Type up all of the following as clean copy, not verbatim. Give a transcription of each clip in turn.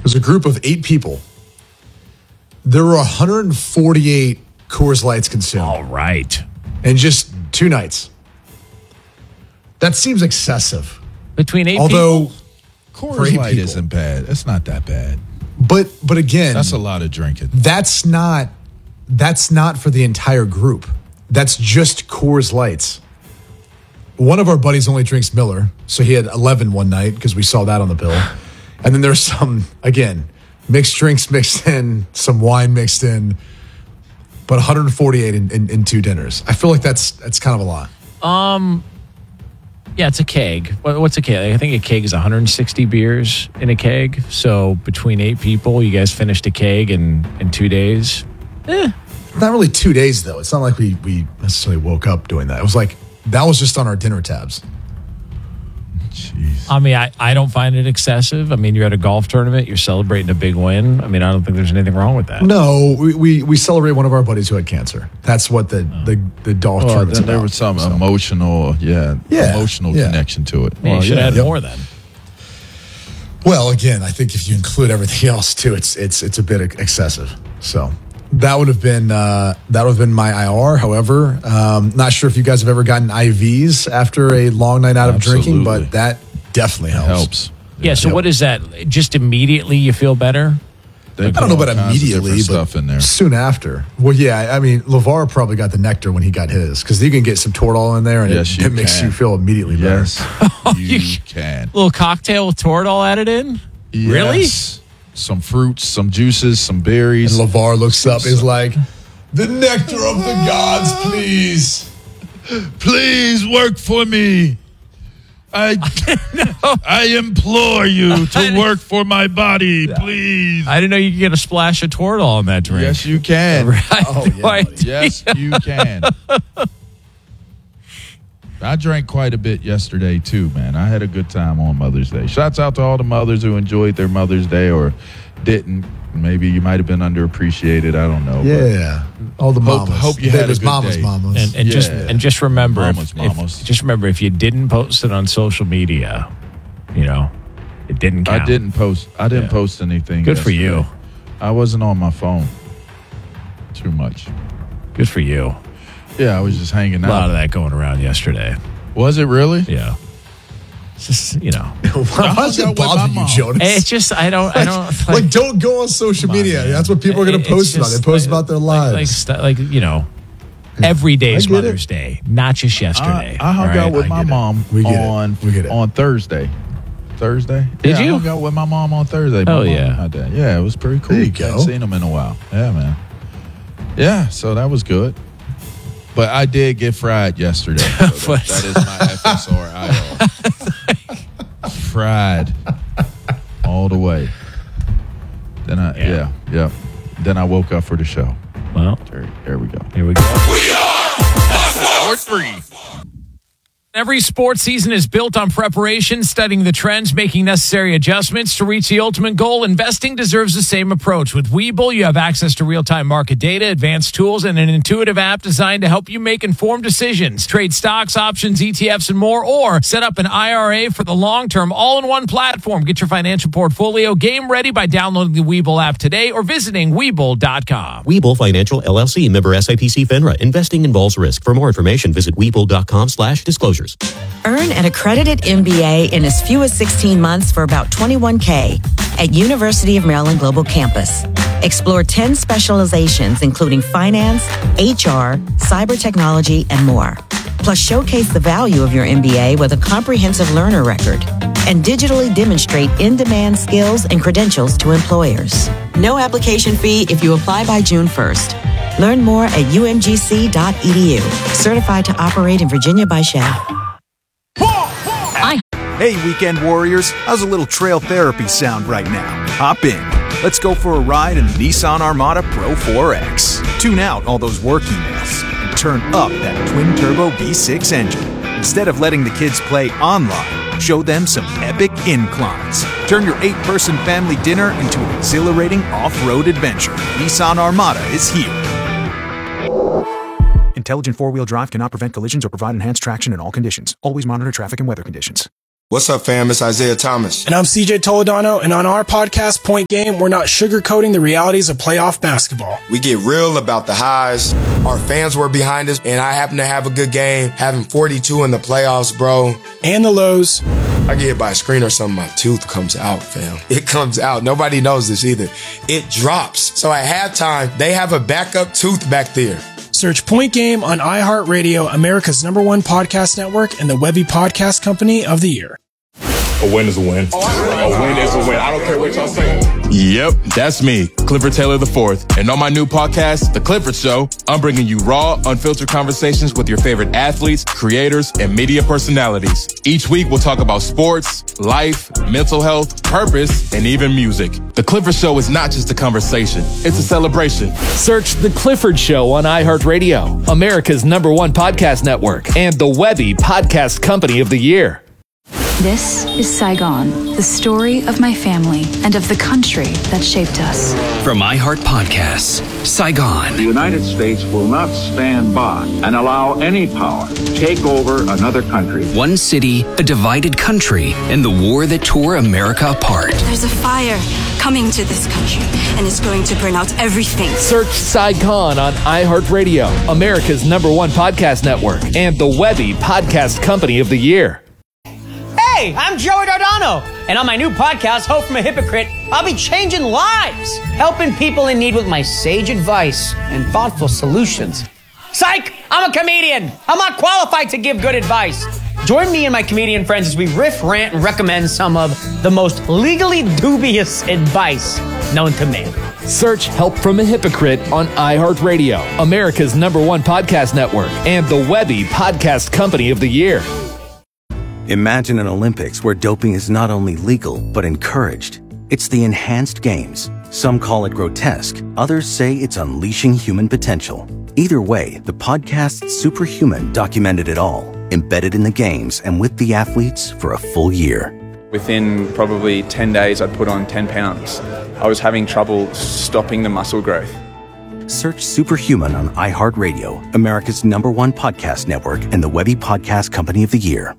was a group of 8 people. There were 148 Coors Lights consumed. All right. In just 2 nights. That seems excessive. Between 8 people? Although Coors Light isn't bad. It's not that bad. But again, that's a lot of drinking. That's not for the entire group. That's just Coors Lights. One of our buddies only drinks Miller, so he had 11 one night because we saw that on the bill. And then there's some, again, mixed drinks mixed in, some wine mixed in, but 148 in 2 dinners. I feel like that's kind of a lot. Yeah, it's a keg. What's a keg? I think a keg is 160 beers in a keg. So between 8 people, you guys finished a keg in 2 days. Not really 2 days, though. It's not like we necessarily woke up doing that. It was like, that was just on our dinner tabs. Jeez. I mean, I don't find it excessive. I mean, you're at a golf tournament. You're celebrating a big win. I mean, I don't think there's anything wrong with that. No, we celebrate one of our buddies who had cancer. That's what the golf tournament's about. There was some emotional connection to it. You should add more then. Well, again, I think if you include everything else too, it's a bit excessive. So that would have been my IR. However, not sure if you guys have ever gotten IVs after a long night out of drinking, but that definitely helps. Yeah. So what is that? Just immediately you feel better? I don't know about immediately, but stuff in there. Soon after. Well, yeah, I mean, LeVar probably got the nectar when he got his because you can get some Toradol in there and it makes you feel immediately better. Yes, you can. Little cocktail with Toradol added in? Yes. Really? Some fruits, some juices, some berries. And LeVar looks up and is like, the nectar of the gods, please. Please work for me. I implore you to work for my body, please. I didn't know you could get a splash of Toradol in that drink. Yes, you can. Right? Oh, yeah, yes, you can. I drank quite a bit yesterday, too, man. I had a good time on Mother's Day. Shouts out to all the mothers who enjoyed their Mother's Day or didn't. Maybe you might have been underappreciated. I don't know. Yeah. All the mamas. Hope you had a good day. Mamas. And just remember, mamas. just remember, if you didn't post it on social media, it didn't count. I didn't post anything. Good for you. I wasn't on my phone too much. Good for you. Yeah, I was just hanging out. A lot of that going around yesterday. Was it really? Yeah. It's just, Why does it bother you, Jonas? It's just, I don't like don't go on social media. Man. That's what people are going to post about. They post about their lives. Every day is Mother's Day, not just yesterday. I hung out with my mom on Thursday. Did you? I hung out with my mom on Thursday. Oh, yeah. Yeah, it was pretty cool. There you go. Hadn't seen them in a while. Yeah, man. Yeah, so that was good. But I did get fried yesterday. So that is my FSR IR. Fried all the way. Then Then I woke up for the show. Well, there we go. Here we go. We are Hour 3. Every sports season is built on preparation, studying the trends, making necessary adjustments to reach the ultimate goal. Investing deserves the same approach. With Webull, you have access to real-time market data, advanced tools, and an intuitive app designed to help you make informed decisions. Trade stocks, options, ETFs, and more, or set up an IRA for the long-term all-in-one platform. Get your financial portfolio game ready by downloading the Webull app today or visiting Webull.com. Webull Financial, LLC, member SIPC FINRA. Investing involves risk. For more information, visit Webull.com/disclosures. Earn an accredited MBA in as few as 16 months for about $21K at University of Maryland Global Campus. Explore 10 specializations, including finance, HR, cyber technology, and more. Plus, showcase the value of your MBA with a comprehensive learner record and digitally demonstrate in-demand skills and credentials to employers. No application fee if you apply by June 1st. Learn more at umgc.edu. Certified to operate in Virginia by Shell. Hey, weekend warriors, how's a little trail therapy sound right now? Hop in. Let's go for a ride in the Nissan Armada Pro 4X. Tune out all those work emails and turn up that twin-turbo V6 engine. Instead of letting the kids play online, show them some epic inclines. Turn your 8-person family dinner into an exhilarating off-road adventure. Nissan Armada is here. Intelligent four-wheel drive cannot prevent collisions or provide enhanced traction in all conditions. Always monitor traffic and weather conditions. What's up, fam? It's Isaiah Thomas. And I'm CJ Toledano, and on our podcast, Point Game, we're not sugarcoating the realities of playoff basketball. We get real about the highs. Our fans were behind us, and I happen to have a good game, having 42 in the playoffs, bro. And the lows. I get hit by a screen or something, my tooth comes out, fam. It comes out. Nobody knows this either. It drops. So at halftime, they have a backup tooth back there. Search Point Game on iHeartRadio, America's #1 podcast network, and the Webby Podcast Company of the Year. A win is a win. A win is a win. I don't care what y'all say. Yep, that's me, Clifford Taylor IV. And on my new podcast, The Clifford Show, I'm bringing you raw, unfiltered conversations with your favorite athletes, creators, and media personalities. Each week, we'll talk about sports, life, mental health, purpose, and even music. The Clifford Show is not just a conversation, it's a celebration. Search The Clifford Show on iHeartRadio, America's #1 podcast network, and the Webby Podcast Company of the Year. This is Saigon, the story of my family and of the country that shaped us. From iHeart Podcasts, Saigon. The United States will not stand by and allow any power to take over another country. One city, a divided country, and the war that tore America apart. There's a fire coming to this country, and it's going to burn out everything. Search Saigon on iHeartRadio, America's #1 podcast network, and the Webby Podcast Company of the Year. Hey, I'm Joey Dardano, and on my new podcast, Hope from a Hypocrite, I'll be changing lives, helping people in need with my sage advice and thoughtful solutions. Psych! I'm a comedian. I'm not qualified to give good advice. Join me and my comedian friends as we riff, rant, and recommend some of the most legally dubious advice known to man. Search Help from a Hypocrite on iHeartRadio, America's #1 podcast network, and the Webby Podcast Company of the Year. Imagine an Olympics where doping is not only legal, but encouraged. It's the enhanced games. Some call it grotesque. Others say it's unleashing human potential. Either way, the podcast Superhuman documented it all, embedded in the games and with the athletes for a full year. Within probably 10 days, I'd put on 10 pounds. I was having trouble stopping the muscle growth. Search Superhuman on iHeartRadio, America's #1 podcast network, and the Webby Podcast Company of the Year.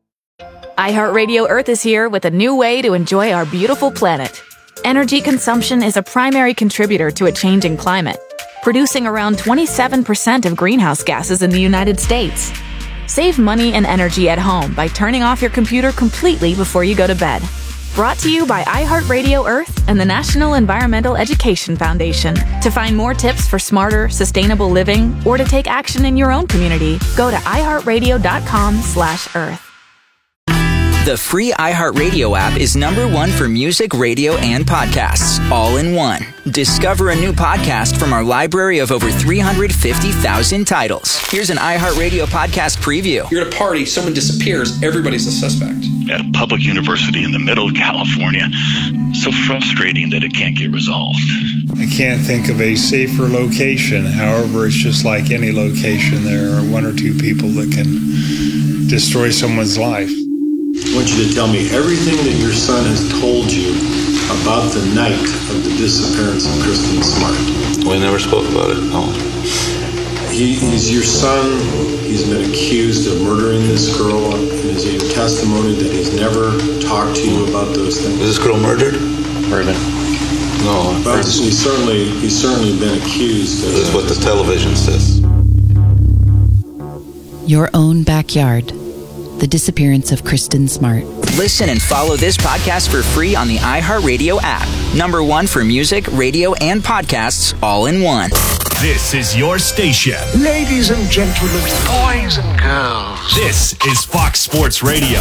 iHeartRadio Earth is here with a new way to enjoy our beautiful planet. Energy consumption is a primary contributor to a changing climate, producing around 27% of greenhouse gases in the United States. Save money and energy at home by turning off your computer completely before you go to bed. Brought to you by iHeartRadio Earth and the National Environmental Education Foundation. To find more tips for smarter, sustainable living or to take action in your own community, go to iHeartRadio.com/Earth. The free iHeartRadio app is #1 for music, radio, and podcasts, all in one. Discover a new podcast from our library of over 350,000 titles. Here's an iHeartRadio podcast preview. You're at a party, someone disappears, everybody's a suspect. At a public university in the middle of California. So frustrating that it can't get resolved. I can't think of a safer location. However, it's just like any location. There are one or two people that can destroy someone's life. I want you to tell me everything that your son has told you about the night of the disappearance of Kristen Smart. We never spoke about it, no. He's your son. He's been accused of murdering this girl, and is it your testimony that he's never talked to you about those things? Was this girl murdered? Murdered. No. But he's certainly been accused. This is what the television says. Your own backyard. The disappearance of Kristen Smart. Listen and follow this podcast for free on the iHeartRadio app. #1 for music, radio, and podcasts, all in one. This is your station. Ladies and gentlemen, boys and girls. This is Fox Sports Radio.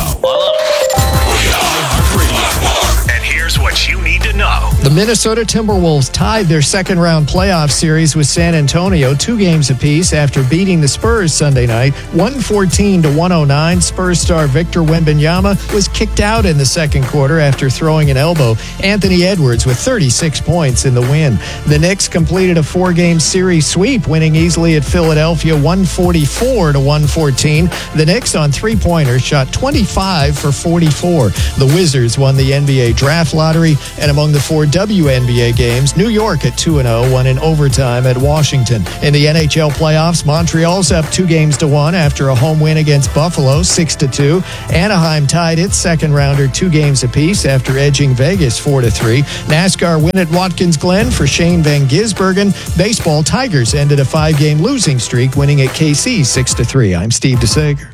And here's what you need to know. The Minnesota Timberwolves tied their second-round playoff series with San Antonio 2 games apiece after beating the Spurs Sunday night, 114-109. Spurs star Victor Wembanyama was kicked out in the second quarter after throwing an elbow. Anthony Edwards with 36 points in the win. The Knicks completed a 4-game series sweep, winning easily at Philadelphia 144-114. The Knicks on three-pointers shot 25 for 44. The Wizards won the NBA draft lottery, and among the 4 WNBA games, New York at 2-0 won in overtime at Washington. In the NHL playoffs, Montreal's up 2-1 after a home win against Buffalo 6-2. Anaheim tied its second rounder 2 games apiece after edging Vegas 4-3. NASCAR win at Watkins Glen for Shane Van Gisbergen. Baseball, Tigers ended a 5-game losing streak, winning at KC 6-3. I'm Steve DeSager.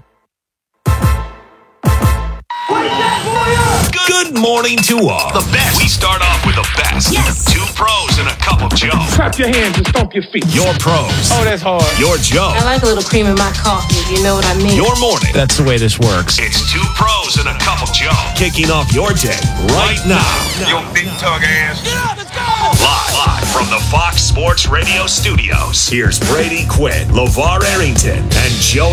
Good morning to all. The best. We start off with the best. Yes. 2 pros and a cup of Joe. Clap your hands and stomp your feet. Your pros. Oh, that's hard. Your Joe. I like a little cream in my coffee, if you know what I mean. Your morning. That's the way this works. It's 2 pros and a cup of Joe. Kicking off your day right now. Your big tug ass. Yeah, let's go. Live from the Fox Sports Radio studios. Here's Brady Quinn, LeVar Arrington, and Joe